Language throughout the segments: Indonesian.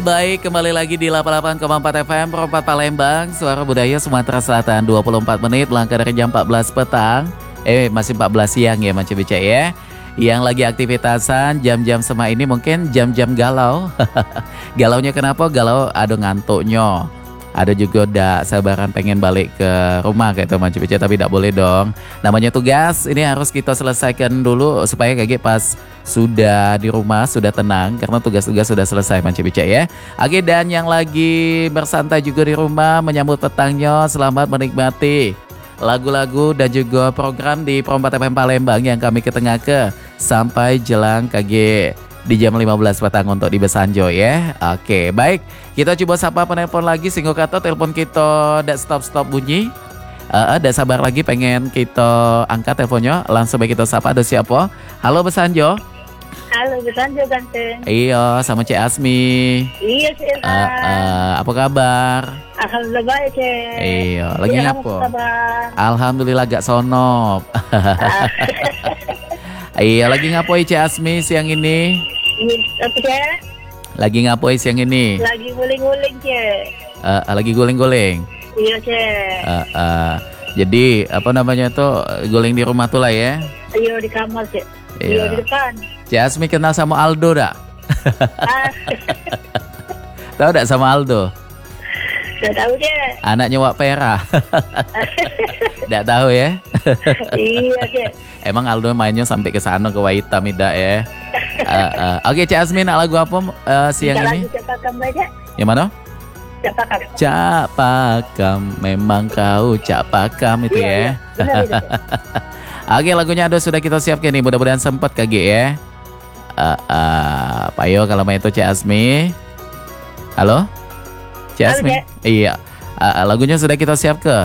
Baik, kembali lagi di 88,4 FM Perempat Palembang, Suara Budaya Sumatera Selatan. 24 menit langkah dari jam 14 petang. Masih 14 siang ya Mas Bica ya. Yang lagi aktivitasan jam-jam sema ini mungkin jam-jam galau. Galaunya kenapa? Galau ada ngantuknya. Ada juga udah sabaran pengen balik ke rumah kayak itu Mas Bica, tapi tidak boleh dong. Namanya tugas, ini harus kita selesaikan dulu supaya kayak pas sudah di rumah, sudah tenang karena tugas-tugas sudah selesai Mas Bica ya. Oke, dan yang lagi bersantai juga di rumah menyambut petangnya, selamat menikmati lagu-lagu dan juga program di Perempat FM Palembang yang kami ketengahkan sampai jelang KG di jam 15 petang untuk di Besanjo ya. Oke, baik. Kita coba sapa penelpon lagi, singgo kata telepon kita tidak stop-stop bunyi. Ada sabar lagi pengen kita angkat teleponnya. Langsung baik kita sapa, ada siapa? Halo Besanjo. Halo Besanjo ganteng. Iya, sama Cik Asmi. Iya Cik. Apa kabar? Alhamdulillah baik Cik. Iya, lagi Iya, ngapo? kabar? Alhamdulillah gak sonop. Iya, lagi ngapoi Cik Asmi siang ini? Apa Cik? Lagi ngapoi siang ini? Lagi guling-guling Cik. Lagi guling-guling. Iya Cik. Jadi apa namanya tuh guling di rumah tuh lah ya? Iya di kamar Cik. Iya di depan. Cik Asmi kenal sama Aldo dak? Ah, Tahu dak sama Aldo? Gak tahu Cik. Anaknya Wak Pera. Dak tahu ya? Iya Cik. Emang Aldo mainnya sampai ke sana ke Waita Mida ya. Oke, Cik Asmi nak lagu apa siang ini? Cak Pakam aja. Yang mana? Cak Pakam. Cak Pakam, memang kau Cak Pakam itu ya. Benar itu Cik. Oke, lagunya ada sudah kita siapkan nih, mudah-mudahan sempat KG ya. Payo kalau main itu Cik Asmi. Halo? Cik Halo, Asmi? Cik. Iya. Lagunya sudah kita siap ke?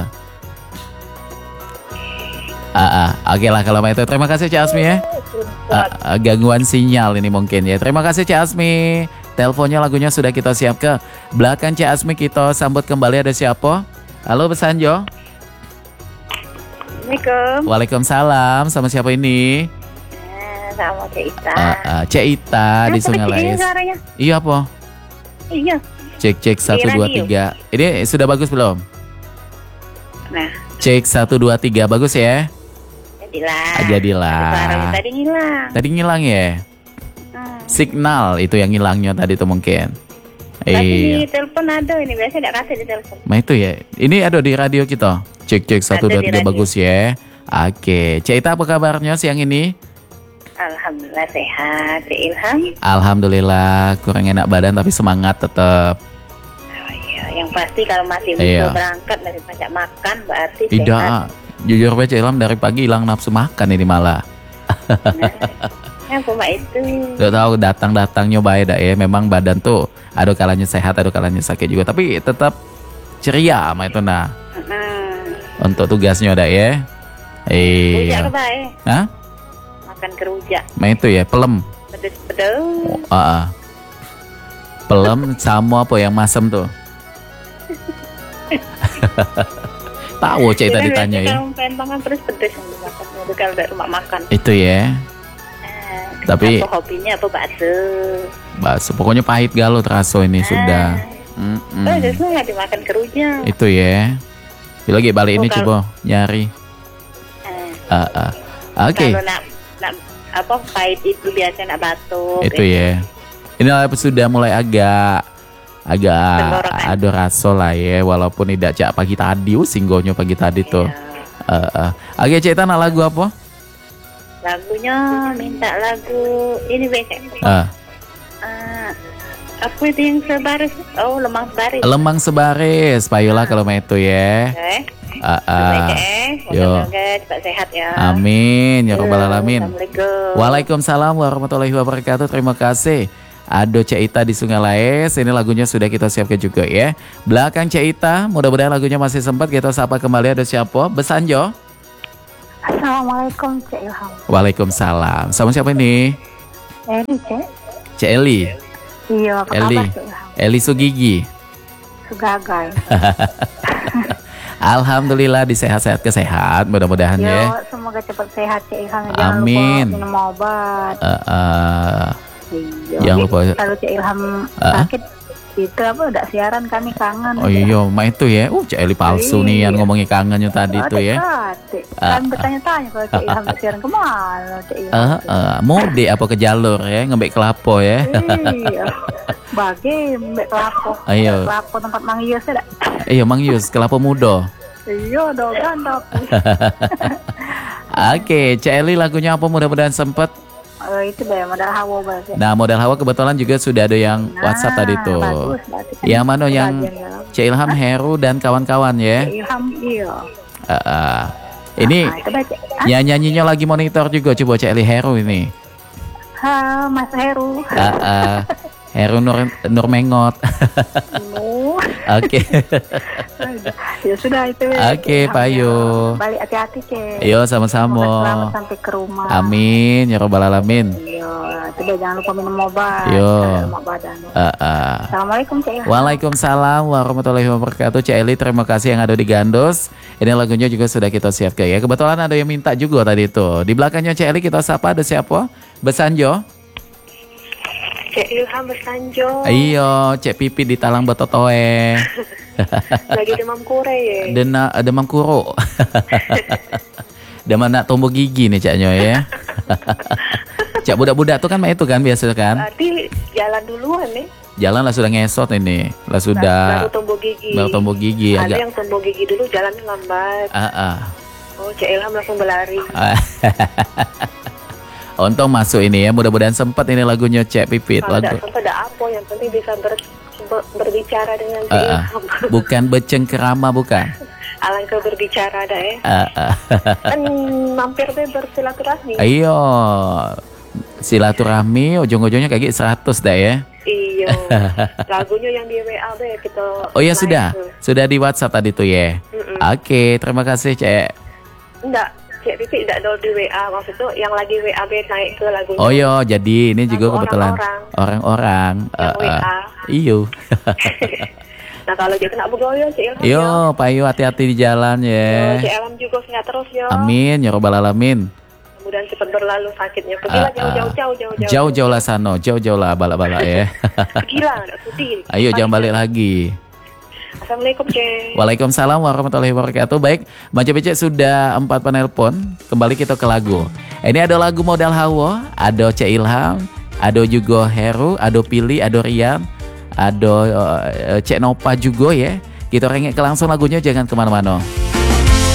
Oke lah kalau main itu. Terima kasih Cik Asmi ya. Gangguan sinyal ini mungkin ya. Terima kasih Cik Asmi. Teleponnya lagunya sudah kita siap ke. Belakang Cik Asmi kita sambut kembali, ada siapa? Halo Besanjo. Assalamualaikum. Waalaikumsalam. Sama siapa ini? Sama Cik Ita. Cik Ita di Sungai Lais. Suaranya. Iya apa? Iya. Cek 1 2 3. Ini sudah bagus belum? Nah, Cek 1 2 3 bagus ya? jadilah. Jadilah. Suara tadi ngilang. Tadi ngilang ya? Signal itu yang ngilangnya tadi tuh mungkin. Tadi di telepon ada ini, biasanya tidak kasih di telepon. Nah itu ya. Ini ada di radio kita. Cek 1 Ada 2 di 3 radio. bagus ya. Oke, Cik Ita apa kabarnya siang ini? Alhamdulillah sehat, Cik Ilham. Alhamdulillah, kurang enak badan tapi semangat tetap. Oh iya, yang pasti kalau masih Iya. belum berangkat dari pajak makan berarti sehat. Tidak, jujur aja Cik Ilham dari pagi hilang nafsu makan ini malah. Ya, apa itu? Gak tahu datang nyobain dah ya. Memang badan tuh ada kalanya sehat, ada kalanya sakit juga. Tapi tetap ceria sama itu nah. Untuk tugasnya dah ya. Rujak Iya. apa ya? Hah? Makan kerujak. Nah itu ya, pelem. Pedes-pedes. Pelem sama apa yang masem tuh? Tahu Cik tadi tanya ya. Kalau pengen makan terus pedes yang dimakan. Itu kalau dari rumah makan. Itu ya. Tapi apa hobinya apa bakso? bakso pokoknya pahit galau terasa ini sudah. Pedes nggak dimakan kerujak. Itu ya. Lagi balik ini kalau- coba nyari. Oke. Kalau nak apa pahit itu biasa nak batuk. Itu ya. Ini sudah mulai agak Tenggorokan. ada rasa lah ya, walaupun tidak cak pagi tadi, singgonya pagi tadi tuh. Oke, Cik Ita nak lagu apa? Lagunya minta lagu ini besok. Apa itu yang sebaris? Oh, lemang sebaris. Lemang sebaris, payolah kalau main itu ya. Yo. Semoga cepat sehat ya. Amin ya rabbal alamin. Assalamualaikum. Waalaikumsalam warahmatullahi wabarakatuh. Terima kasih. Ado Cik Ita di Sungai Lais. Ini lagunya sudah kita siapkan juga ya. Belakang Cik Ita, mudah-mudahan lagunya masih sempat kita sapa kembali. Ada siapa? Besanjo. Assalamualaikum Cik Ilham. Waalaikumsalam. Sama siapa ini? Eli Cik. Cik Eli. Iya, apa Eli. kabar Cik Ilham? Eli Sugigi. Sugagai. Alhamdulillah disehat-sehat kesehat. Mudah-mudahan ya. Yo, semoga cepat sehat Cik Ilham. Amin. Jangan lupa minum obat. Iya. Iya. Jangan lupa. Kalau Cik Ilham sakit, Itu apa udah siaran kami kangen. Oh iya, mah itu ya. Cek Eli palsu nih yang ngomongin kangennya tadi tuh ya. Kan bertanya-tanya kalau Cik Ilham siaran kemana Cik Ilham. Mode apa ke jalur ya, ngembek kelapo ya. Iya. Bagi mbak kelapo. Ayo. Kelapo tempat Mang Yus ada. Iya, Mang Yus, kelapo muda. Iya, dong gandap. Oke, Cek Eli lagunya apa mudah-mudahan sempet. Itu deh modal hawa bahasa. Nah, modal hawa kebetulan juga sudah ada yang WhatsApp tadi tuh. Bagus, berarti kan Yang mana yang Cek Ilham, Heru dan kawan-kawan ya. Cik Ilham iya. Ini Itu baca. ya nyanyinya lagi monitor juga, coba Cek Eli Heru ini. Mas Heru. Heru Nur Mengot. Oke. Ya sudah itu. Oke, Pak Ayu. Balik hati-hati, Cek. Ayo sama-sama. Selamat sampai ke rumah. Amin ya robbal alamin. Iya, coba jangan lupa minum obat. Yo. Lemak badan. Uh-uh. Assalamualaikum, Cek Ilham. Waalaikumsalam warahmatullahi wabarakatuh. Cek Eli, terima kasih yang ada di Gandos. Ini lagunya juga sudah kita siapkan ya. Kebetulan ada yang minta juga tadi tuh. Di belakangnya Cek Eli kita sapa, ada siapa? Besanjo. Cek Ilham Besanjo. Iya, Cek Pipi di Talang Betotoe. Lagi demam kure ya. Demam kuro. Demam nak tumbuh gigi nih Caknya ya. Cak budak-budak tuh kan itu kan biasa kan. Berarti jalan duluan nih. Jalan lah sudah ngesot ini. Lah sudah Baru tumbuh gigi. baru tumbuh gigi Ada agak. yang tumbuh gigi dulu jalannya lambat. Oh, Cek Ilham langsung berlari. Untung masuk ini ya. Mudah-mudahan sempat ini lagunya Cek Pipit. Kalau Lagu tidak sempat ada apa, yang penting bisa berbicara dengan Cek Ilham. bukan becengkerama bukan. Alangkah berbicara ada ya. Kan mampir deh bersilaturahmi. Ayo silaturahmi ujung-ujungnya kayak gitu 100 dah ya. Iya. Lagunya yang di WA deh kita. Oh ya naik sudah di WhatsApp tadi tuh ya. Oke, terima kasih Cek. Enggak, Cek Pipi enggak download di WA, maksudnya yang lagi WA naik ke lagunya. Oh yo, jadi ini juga Lagu kebetulan orang-orang. Yang WA. Iyo. Nah kalau dia kena begoyo Cek Ilham. Yo, Pak Yu hati-hati di jalan ya. Cek Ilham juga sehat terus ya. Amin ya robbal alamin. Mudah-mudahan cepat berlalu sakitnya. Pergilah jauh-jauh. Jauh-jauh lah sano, jauh-jauh lah balak-balak ya. Pergilah, enggak sedih. Ayo jangan balik lagi. Assalamualaikum Cek. Waalaikumsalam warahmatullahi wabarakatuh. Baik, Mbak Becek sudah 4 penelpon. Kembali kita ke lagu. Ini ada lagu Modal Hawa, ada Cek Ilham, ada juga Heru, ada Pili, ada Rian, ada Cek Nopa juga ya. Kita rengek ke langsung lagunya, jangan kemana-mana.